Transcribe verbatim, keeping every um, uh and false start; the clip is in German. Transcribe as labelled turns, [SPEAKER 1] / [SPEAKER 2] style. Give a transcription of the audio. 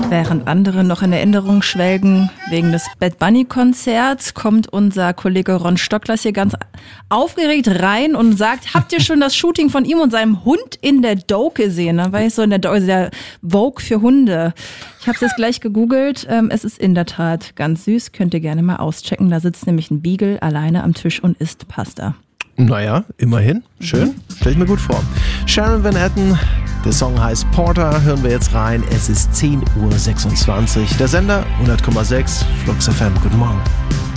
[SPEAKER 1] Während andere noch in Erinnerung schwelgen wegen des Bad Bunny-Konzerts, kommt unser Kollege Ron Stocklers hier ganz aufgeregt rein und sagt, habt ihr schon das Shooting von ihm und seinem Hund in der Doke gesehen? Da war ich so in der Doke, der Vogue für Hunde. Ich habe es jetzt gleich gegoogelt. Es ist in der Tat ganz süß. Könnt ihr gerne mal auschecken. Da sitzt nämlich ein Beagle alleine am Tisch und isst Pasta.
[SPEAKER 2] Naja, immerhin. Schön. Stell ich mir gut vor. Sharon Van Etten, der Song heißt Porter, hören wir jetzt rein. Es ist zehn Uhr sechsundzwanzig. Der Sender hundert Komma sechs, Flux F M. Guten Morgen.